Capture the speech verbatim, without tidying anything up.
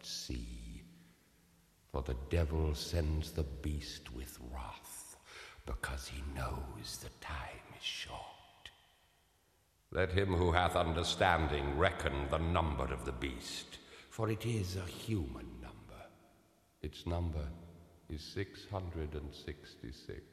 see. For the devil sends the beast with wrath, because he knows the time is short. Let him who hath understanding reckon the number of the beast, for it is a human number. Its number is six hundred and sixty-six.